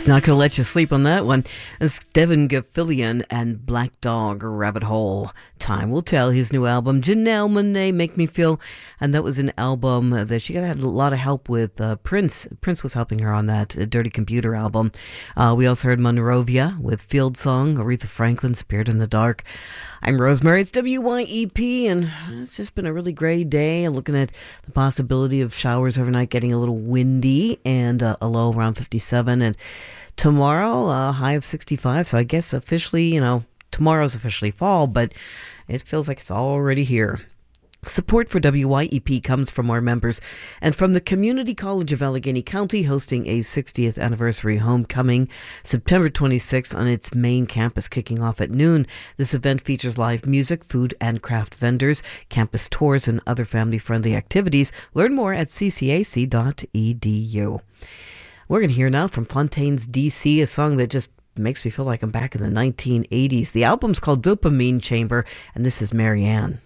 Not going to let you sleep on that one. It's Devin Gilfillian and Black Dog Rabbit Hole. Time will tell. His new album, Janelle Monáe, Make Me Feel. And that was an album that she had a lot of help with Prince. Prince was helping her on that Dirty Computer album. We also heard Monrovia with Field Song. Aretha Franklin, Spirit in the Dark. I'm Rosemary. It's WYEP, and it's just been a really gray day. I'm looking at the possibility of showers overnight, getting a little windy, and a low around 57. And tomorrow, a high of 65. So I guess officially, tomorrow's officially fall, but it feels like it's already here. Support for WYEP comes from our members and from the Community College of Allegheny County, hosting a 60th anniversary homecoming September 26th on its main campus, kicking off at noon. This event features live music, food and craft vendors, campus tours, and other family-friendly activities. Learn more at ccac.edu. We're going to hear now from Fontaines DC, a song that just makes me feel like I'm back in the 1980s. The album's called Dopamine Chamber, and this is Marianne.